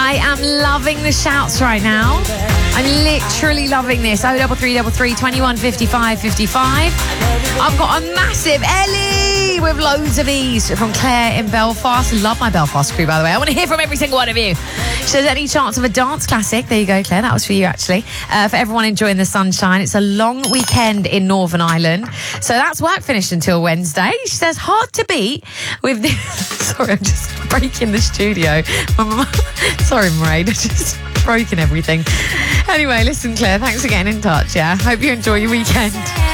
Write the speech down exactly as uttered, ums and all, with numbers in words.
I am loving the shouts right now. I'm literally loving this. oh double three double three, twenty-one, fifty-five, fifty-five. I've got a massive Ellie with loads of these from Claire in Belfast. Love my Belfast crew, by the way. I want to hear from every single one of you. She says, any chance of a dance classic? There you go, Claire. That was for you, actually. Uh, for everyone enjoying the sunshine. It's a long weekend in Northern Ireland. So that's work finished until Wednesday. She says, hard to beat with this. Sorry, I'm just breaking the studio. Sorry, Mairead. I just broken everything. Anyway, listen, Claire, thanks for getting in touch, yeah? Hope you enjoy your weekend.